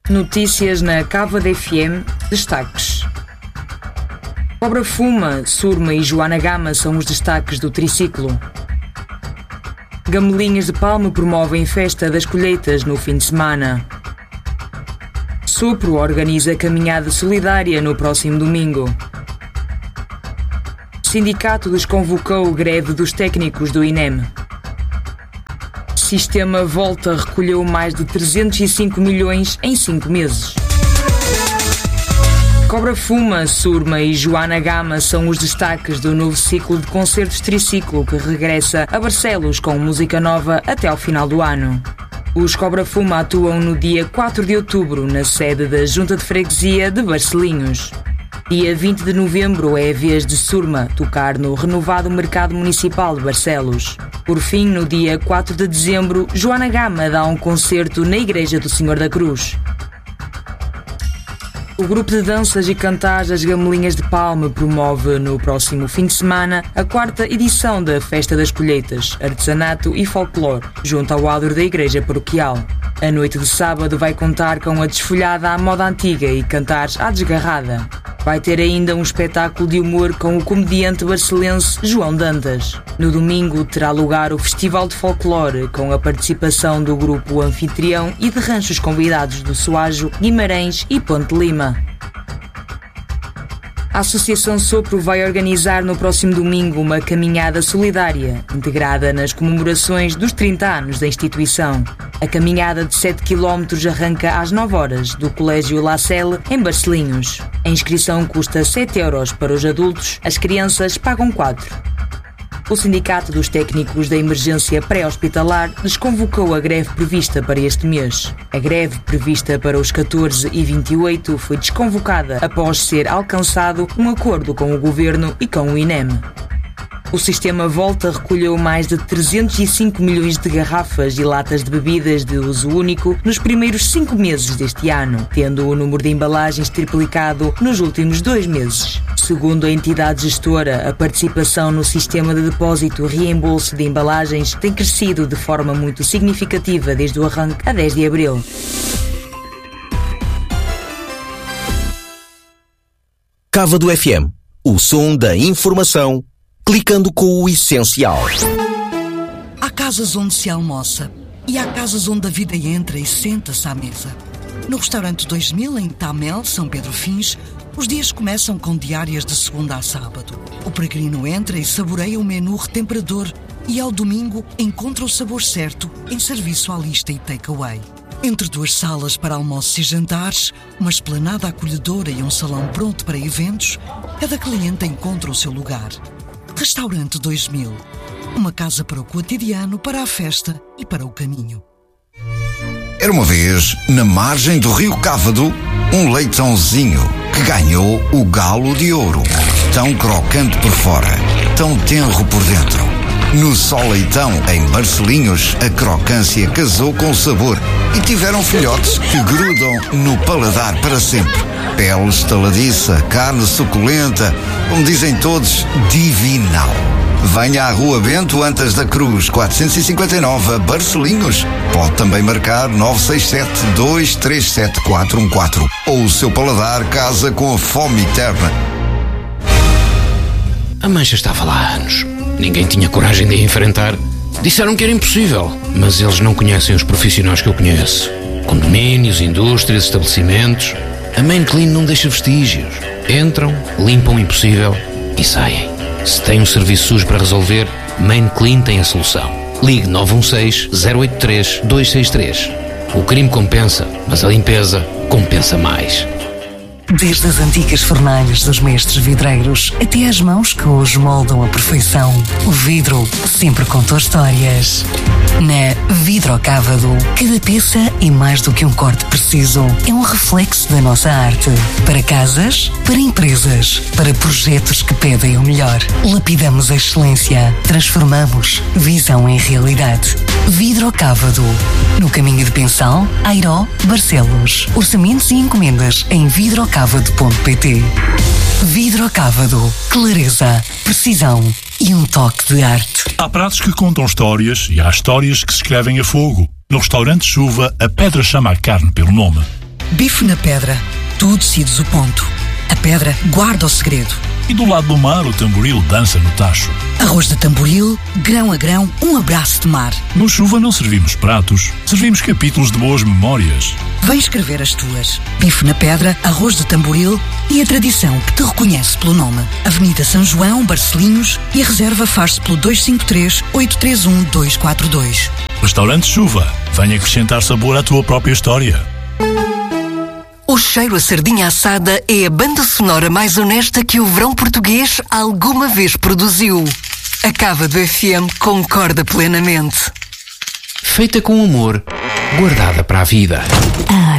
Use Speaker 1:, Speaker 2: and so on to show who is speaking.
Speaker 1: Notícias na Cávado FM. Destaques. Cobra Fuma, Surma e Joana Gama são os destaques do triciclo. Gamelinhas de Palma promovem festa das colheitas no fim de semana. Sopro organiza caminhada solidária no próximo domingo. Sindicato desconvocou greve dos técnicos do INEM. Sistema Volta recolheu mais de 305 milhões em 5 meses. Cobra Fuma, Surma e Joana Gama são os destaques do novo ciclo de concertos triciclo que regressa a Barcelos com música nova até ao final do ano. Os Cobra Fuma atuam no dia 4 de outubro na sede da Junta de Freguesia de Barcelinhos. Dia 20 de novembro é a vez de Surma tocar no renovado Mercado Municipal de Barcelos. Por fim, no dia 4 de dezembro, Joana Gama dá um concerto na Igreja do Senhor da Cruz. O grupo de danças e cantares As Gamelinhas de Palma promove no próximo fim de semana a 4ª edição da Festa das Colheitas, Artesanato e Folclore, junto ao adro da Igreja Paroquial. A noite de sábado vai contar com a desfolhada à moda antiga e cantares à desgarrada. Vai ter ainda um espetáculo de humor com o comediante barcelense João Dantas. No domingo terá lugar o Festival de Folclore, com a participação do grupo Anfitrião e de ranchos convidados do Soajo, Guimarães e Ponte Lima. A Associação Sopro vai organizar no próximo domingo uma caminhada solidária, integrada nas comemorações dos 30 anos da instituição. A caminhada de 7 km arranca às 9 horas do Colégio La Selle, em Barcelinhos. A inscrição custa 7 euros para os adultos, as crianças pagam 4. O Sindicato dos Técnicos da Emergência Pré-Hospitalar desconvocou a greve prevista para este mês. A greve prevista para os 14 e 28 foi desconvocada após ser alcançado um acordo com o Governo e com o INEM. O Sistema Volta recolheu mais de 305 milhões de garrafas e latas de bebidas de uso único nos primeiros 5 meses deste ano, tendo o número de embalagens triplicado nos últimos 2 meses. Segundo a entidade gestora, a participação no sistema de depósito e reembolso de embalagens tem crescido de forma muito significativa desde o arranque a 10 de abril.
Speaker 2: Cávado FM, o som da informação, clicando com o essencial.
Speaker 3: Há casas onde se almoça e há casas onde a vida entra e senta-se à mesa. No restaurante 2000, em Tamel, São Pedro Fins, os dias começam com diárias de segunda a sábado. O peregrino entra e saboreia o menu retemperador e ao domingo encontra o sabor certo em serviço à lista e takeaway. Entre 2 salas para almoços e jantares, uma esplanada acolhedora e um salão pronto para eventos, cada cliente encontra o seu lugar. Restaurante 2000. Uma casa para o cotidiano, para a festa e para o caminho.
Speaker 4: Era uma vez, na margem do rio Cávado, um leitãozinho que ganhou o galo de ouro. Tão crocante por fora, tão tenro por dentro. No Só Leitão, em Barcelinhos, a crocância casou com o sabor e tiveram filhotes que grudam no paladar para sempre. Pele estaladiça, carne suculenta, como dizem todos, divinal. Venha à Rua Bento Antas da Cruz, 459, a Barcelinhos. Pode também marcar 967-237-414. Ou o seu paladar casa com a fome eterna.
Speaker 5: A mancha estava lá há anos. Ninguém tinha coragem de a enfrentar. Disseram que era impossível, mas eles não conhecem os profissionais que eu conheço. Condomínios, indústrias, estabelecimentos. A Main Clean não deixa vestígios. Entram, limpam o impossível e saem. Se tem um serviço sujo para resolver, Main Clean tem a solução. Ligue 916-083-263. O crime compensa, mas a limpeza compensa mais.
Speaker 3: Desde as antigas fornalhas dos mestres vidreiros até às mãos que hoje moldam a perfeição, o vidro sempre contou histórias. Na Vidrocávado, cada peça é mais do que um corte preciso. É um reflexo da nossa arte. Para casas, para empresas, para projetos que pedem o melhor. Lapidamos a excelência. Transformamos visão em realidade. Vidrocávado. No caminho de Pensal, Airó, Barcelos. Orçamentos e encomendas em vidrocávado.pt. Vidrocávado. Clareza, precisão e um toque de arte.
Speaker 6: Há pratos que contam histórias e há histórias que se escrevem a fogo. No restaurante Chuva, a pedra chama a carne pelo nome.
Speaker 3: Bife na Pedra. Tu decides o ponto. A pedra guarda o segredo.
Speaker 6: E do lado do mar, o tamboril dança no tacho.
Speaker 3: Arroz de tamboril, grão a grão, um abraço de mar.
Speaker 6: No Chuva não servimos pratos, servimos capítulos de boas memórias.
Speaker 3: Vem escrever as tuas. Bife na Pedra, arroz de tamboril e a tradição que te reconhece pelo nome. Avenida São João, Barcelinhos, e a reserva faz-se pelo 253-831-242.
Speaker 6: Restaurante Chuva, vem acrescentar sabor à tua própria história.
Speaker 3: O Cheiro a Sardinha Assada é a banda sonora mais honesta que o verão português alguma vez produziu. A Cávado FM concorda plenamente.
Speaker 5: Feita com amor, guardada para a vida.